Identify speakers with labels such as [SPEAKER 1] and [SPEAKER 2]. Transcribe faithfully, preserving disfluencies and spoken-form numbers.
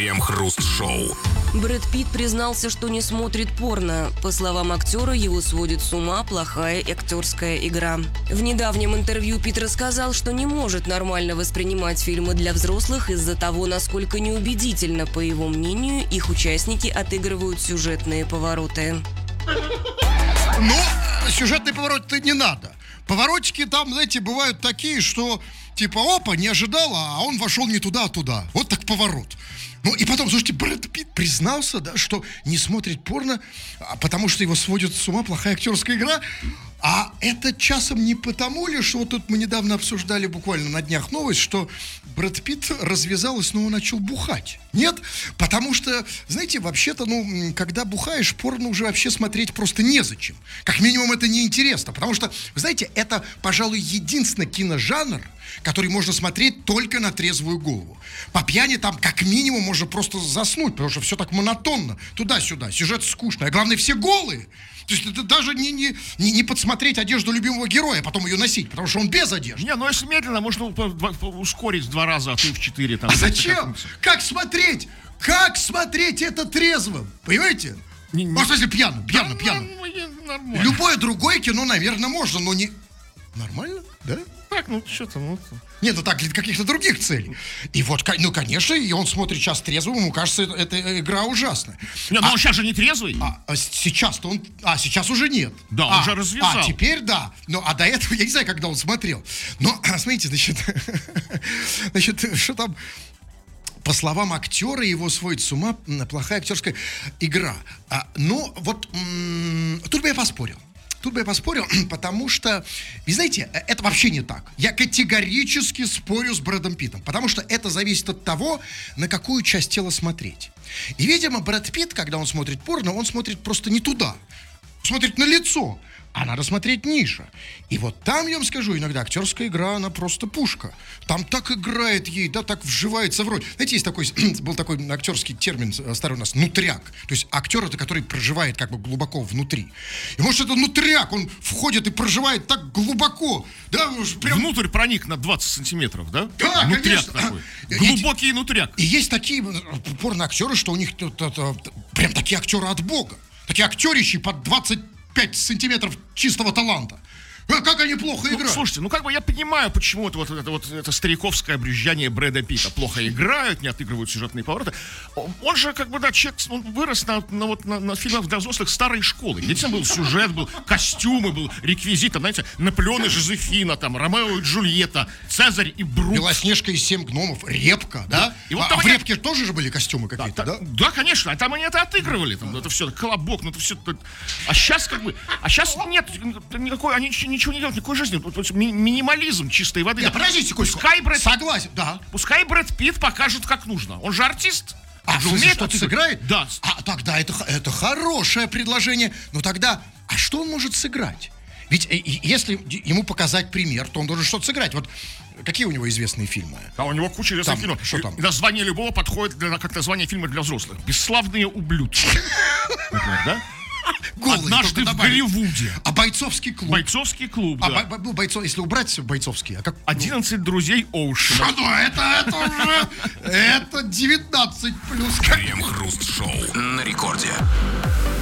[SPEAKER 1] Крем-хруст-шоу.
[SPEAKER 2] Брэд Питт признался, что не смотрит порно. По словам актера, его сводит с ума плохая актерская игра. В недавнем интервью Питт рассказал, что не может нормально воспринимать фильмы для взрослых из-за того, насколько неубедительно, по его мнению, их участники отыгрывают сюжетные повороты.
[SPEAKER 3] Ну, сюжетный поворот-то не надо. Поворотики там, знаете, бывают такие, что типа опа, не ожидала, а он вошел не туда, а туда. Вот так поворот. Ну и потом, слушайте, Брэд Питт признался, да, что не смотрит порно, потому что его сводит с ума плохая актерская игра. А это часом не потому ли, что вот тут мы недавно обсуждали буквально на днях новость, что Брэд Питт развязал и снова начал бухать. Нет? Потому что, знаете, вообще-то, ну, когда бухаешь, порно уже вообще смотреть просто незачем. Как минимум это неинтересно, потому что, вы знаете, это, пожалуй, единственный киножанр, который можно смотреть только на трезвую голову. По пьяни там как минимум можно просто заснуть, потому что все так монотонно, туда-сюда, сюжет скучный, а главное, все голые. То есть это даже не, не, не, не подсмотреть одежду любимого героя, а потом ее носить, потому что он без одежды.
[SPEAKER 4] Не, ну если медленно, можно ускорить в два раза, а то и в четыре. Там,
[SPEAKER 3] а зачем? Как смотреть? Как смотреть это трезвым? Понимаете? Не, не... Ну, в смысле, пьяным, пьяным, пьяным. Нормально. Любое другое кино, наверное, можно, но не... Нормально, да?
[SPEAKER 4] Так, ну что там, ну...
[SPEAKER 3] Нет, ну так, для каких-то других целей. И вот, ну, конечно, и он смотрит сейчас трезвым, ему кажется, это, эта игра ужасная.
[SPEAKER 4] Нет, ну
[SPEAKER 3] а,
[SPEAKER 4] он сейчас же не трезвый.
[SPEAKER 3] А, а сейчас-то он... А, сейчас уже нет.
[SPEAKER 4] Да,
[SPEAKER 3] а,
[SPEAKER 4] он же развязал.
[SPEAKER 3] А, теперь да. Ну, а до этого, я не знаю, когда он смотрел. Но, смотрите, значит... значит, что там... По словам актера, его сводит с ума плохая актерская игра. А, ну, вот... М- тут бы я поспорил. Тут бы я поспорил, потому что, вы знаете, это вообще не так. Я категорически спорю с Брэдом Питтом, потому что это зависит от того, на какую часть тела смотреть. И, видимо, Брэд Питт, когда он смотрит порно, он смотрит просто не туда. Смотрит на лицо, а надо смотреть ниже. И вот там, я вам скажу, иногда актерская игра, она просто пушка. Там так играет ей, да, так вживается в роль. Знаете, есть такой, был такой актерский термин старый у нас, нутряк. То есть актер это, который проживает как бы глубоко внутри. И может это нутряк, он входит и проживает так глубоко. Да,
[SPEAKER 4] прям... Внутрь проник на двадцать сантиметров, да?
[SPEAKER 3] Да,
[SPEAKER 4] нутряк
[SPEAKER 3] конечно.
[SPEAKER 4] Такой.
[SPEAKER 3] И,
[SPEAKER 4] глубокий нутряк.
[SPEAKER 3] И есть такие порно-актеры, что у них прям такие актеры от бога. Такие актерищи под двадцать пять сантиметров чистого таланта. Как они плохо играют.
[SPEAKER 4] Ну, слушайте, ну как бы я понимаю, почему это вот это вот это стариковское брюзжание Брэда Питта. Плохо играют, не отыгрывают сюжетные повороты. Он же как бы, да, человек, он вырос на, на, вот, на, на фильмах для взрослых старой школы. Где там был сюжет, был костюмы, был реквизит, там, знаете, Наполеон и Жозефина, там, Ромео и Джульетта, Цезарь и Брук.
[SPEAKER 3] Белоснежка и семь гномов, Репка, да? да? И вот а, а в они... Репке тоже же были костюмы какие-то, да?
[SPEAKER 4] Да, да? Да, конечно, а там они это отыгрывали, там, это все, колобок, ну это все. А сейчас как бы, а сейчас нет никакой, они ничего не делают, никакой жизни. Ми- минимализм чистой воды.
[SPEAKER 3] Да, подождите секундочку.
[SPEAKER 4] Пускай Брэд...
[SPEAKER 3] Согласен, да.
[SPEAKER 4] Пускай Брэд Питт покажет, как нужно. Он же артист.
[SPEAKER 3] А, в смысле, что-то сыграет?
[SPEAKER 4] Да.
[SPEAKER 3] А тогда это, это хорошее предложение. Но тогда, а что он может сыграть? Ведь если ему показать пример, то он должен что-то сыграть. Вот какие у него известные фильмы?
[SPEAKER 4] А у него куча известных
[SPEAKER 3] там,
[SPEAKER 4] фильмов.
[SPEAKER 3] Что там?
[SPEAKER 4] Название любого подходит для, как название фильма для взрослых. «Бесславные ублюдки». Например, да?
[SPEAKER 3] Голый,
[SPEAKER 4] «Однажды в Голливуде».
[SPEAKER 3] А «Бойцовский клуб»?
[SPEAKER 4] «Бойцовский клуб», да.
[SPEAKER 3] А, ну, бойцов, если убрать все бойцовские, а как...
[SPEAKER 4] «одиннадцать друзей Оушена».
[SPEAKER 3] Что, ну, это, это уже... Это девятнадцать плюс.
[SPEAKER 1] Крем-хруст-шоу на рекорде.